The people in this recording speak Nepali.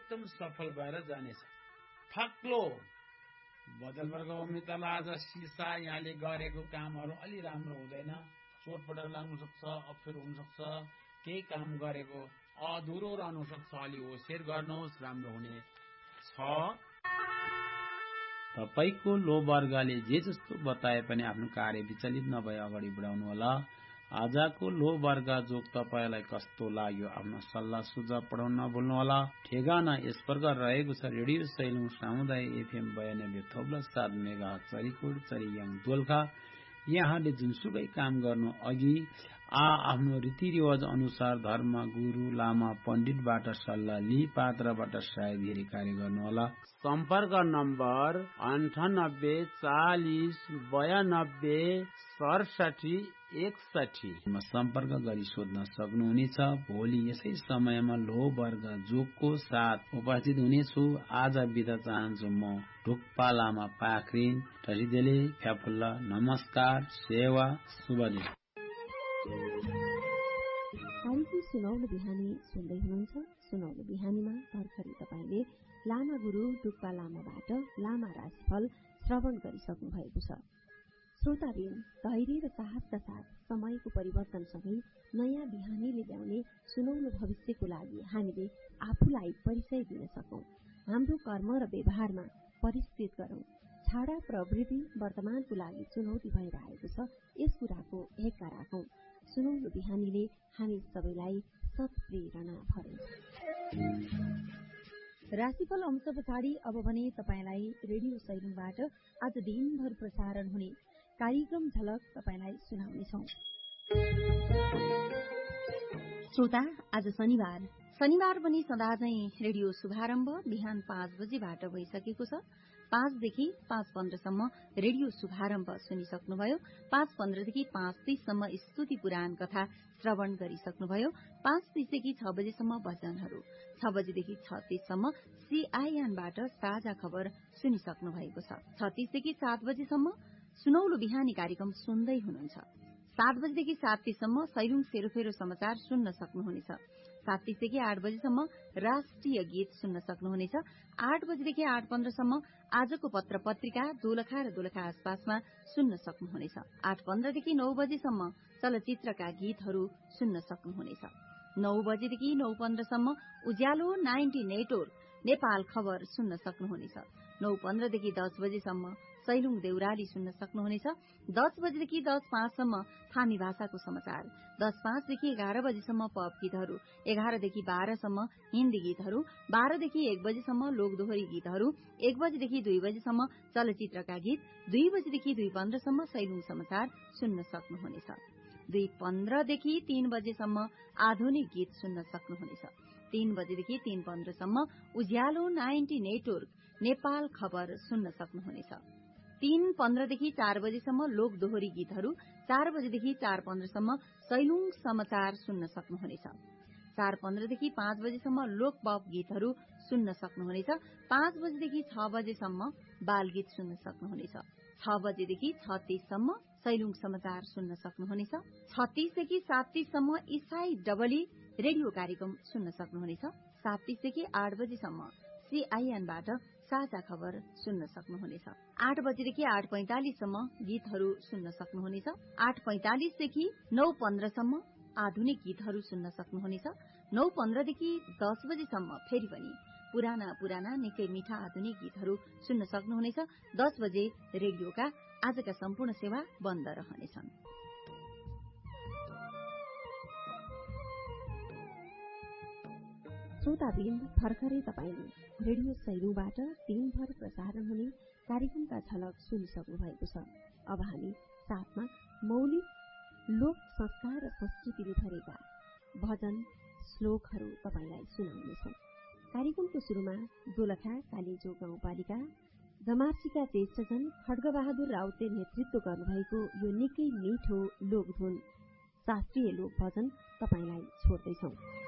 एकदम सफल भएर जानेछ। थक्लो बदल वर्ग अमितालाई आज सिसा यहाँले गरेको कामहरू अलि राम्रो हुँदैन, चोटपटक लाग्न सक्छ, अप्ठ्यारो हुन सक्छ, केही काम गरेको अधुरो रहन सक्छ, अलि होसियार गर्नुहोस्, राम्रो हुने छ। तपाईको लो वर्गले जे जस्तो बताए पनि आफ्नो कार्य विचलित नभए अगाडि बढाउनु होला। आजको लो वर्ग जोग तपाईलाई कस्तो लाग्यो आफ्नो सल्लाह सुझाव पठाउन नभुल्नुहोला। ठेगाना यस प्रकार रहेको छ। रेडियो सैलुङ सामुदायिक FM 92.7 मेगाहर्ज चरीकोट चरीयाङ दोलखा। यहाँले जुनसुकै काम गर्नु अघि आफ्नो रीतिरिवाज अनुसार धर्म गुरु लामा पण्डितबाट सल्लाह लिई पात्रबाट सायद हेरी कार्य गर्नुहोला। सम्पर्क नम्बर 98 40 92 67 61 सम्पर्क गरी सोध्न सक्नुहुनेछ। भोलि यसै समयमा लो वर्ग जोगको साथ उपस्थित हुनेछु। आज बिदा चाहन्छु म ढुक्पा लामा पाखरिन टसिदेले फ्याफुल्ला। नमस्कार, सेवा, शुभ दिन। कार्यक्रम सुनौलो बिहानी सुन्दै हुनुहुन्छ। सुनौलो बिहानीमा भर्खरै तपाईले लामा गुरु ढुक्पा लामाबाट लामा राशिफल श्रवण गरिसक्नु भएको छ। श्रोताबिन, धैर्य र साहसका साथ समयको परिवर्तनसँगै नयाँ बिहानीले ल्याउने सुनौलो भविष्यको लागि हामीले आफूलाई परिचय दिन सकौं। हाम्रो कर्म र व्यवहारमा परिष्कृत गरौं। छाडा प्रवृत्ति वर्तमानको लागि चुनौती भएर आएको छ, यस कुराको हेक्का राखौं। सुनौलो बिहानीले हामी सबैलाई सत्प्रेरणा भरोस्। राशिफल अंश पछाडि अब भने तपाईलाई रेडियो सैलुङबाट आज दिनभर प्रसारण हुने कार्यक्रम झलक तपाईलाई सुनाउनेछौं। श्रोता, आज शनिबार पनि सदाझै रेडियो शुभारम्भ बिहान 5 बजेबाट भइसकेको छ। 5 देखि 5:15 सम्म रेडियो शुभारम्भ सुनिसक्नुभयो। 5:15 देखि 5:30 सम्म स्तुति पुराण कथा श्रवण गरिसक्नुभयो। 5:30 देखि 6 बजेसम्म भजनहरू, 6 बजेदेखि 6:30 सम्म CINबाट साझा खबर सुनिसक्नु भएको छ। 6:30 देखि 7 बजेसम्म सुनौलो बिहानी कार्यक्रम सुन्दै हुनुहुन्छ। 7 बजेदेखि 7:30 सम्म सैलुङ सेरोफेरो समाचार सुन्न सक्नुहुनेछ। 7:30 देखि 8 बजेसम्म राष्ट्रिय गीत सुन्न सक्नुहुनेछ। 8 बजेदेखि 8:15 सम्म आजको पत्र पत्रिका दोलखा र दोलखा आसपासमा सुन्न सक्नुहुनेछ। 8:15 देखि 9 बजेसम्म चलचित्रका गीतहरू सुन्न सक्नुहुनेछ। 9 बजेदेखि 9:15 सम्म उज्यालो 90 नेटवर्क नेपाल खबर सुन्न सक्नुहुनेछ। 9:15 देखि 10 बजेसम्म सैलुङ देउराली सुन्न सक्नुहुनेछ। 10 बजेदेखि 10:05 सम्म थामी भाषाको समाचार। 10:05 देखि 11 बजेसम्म पप गीतहरू। 11 देखि 12 सम्म हिन्दी गीतहरू। 12 देखि 1 बजेसम्म लोकदोहोरी गीतहरू। 1 बजेदेखि 2 बजेसम्म चलचित्रका गीत। 2 बजेदेखि 2:15 सम्म सैलुङ समाचार सुन्न सक्नुहुनेछ। 2:15 देखि 3 बजेसम्म आधुनिक गीत सुन्न सक्नुहुनेछ। 3 बजेदेखि 3:15 सम्म उज्यालो 90 नेटवर्क नेपाल खबर सुन्न सक्नुहुनेछ। 3:15 देखि 4 बजेसम्म लोक दोहोरी गीतहरू। 4 बजेदेखि 4:15 सम्म सैलुङ समाचार सुन्न सक्नुहुनेछ। 4:15 देखि 5 बजेसम्म लोक पप गीतहरू सुन्न सक्नुहुनेछ। 5 बजेदेखि 6 बजेसम्म बाल गीत सुन्न सक्नुहुनेछ। 6 बजेदेखि 6:30 सम्म सैलुङ समाचार सुन्न सक्नुहुनेछ। 36 देखि 7:30 सम्म इसाई डबली रेडियो कार्यक्रम सुन्न सक्नुहुनेछ। 7:30 देखि 8 बजेसम्म CINबाट साझा खबर सुन्न सक्नुहुनेछ। 8 बजेदेखि 8:45 सम्म गीतहरू सुन्न सक्नुहुनेछ। 8:45 देखि 9:15 सम्म आधुनिक गीतहरू सुन्न सक्नुहुनेछ। 9:15 देखि 10 बजेसम्म फेरि पनि पुराना निकै मिठा आधुनिक गीतहरू सुन्न सक्नुहुनेछ। 10 बजे रेडियोका आजका सम्पूर्ण सेवा बन्द रहनेछन्। श्रोताबिन, भर्खरै तपाईले रेडियो सैलुङबाट दिनभर प्रसारण हुने कार्यक्रमका झलक सुनिसक्नु भएको छ। अब हामी साथमा मौलिक लोक संस्कार र संस्कृतिले भरेका भजन श्लोकहरू तपाईलाई सुनाउनेछौं। कार्यक्रमको शुरूमा दोलखा कालीजो गाउँपालिका जमार्सीका ज्येष्ठजन खड्गबहादुर राउतले नेतृत्व गर्नुभएको यो निकै मिठो लोकधुन शास्त्रीय लोक भजन तपाईलाई छोड्दैछौं।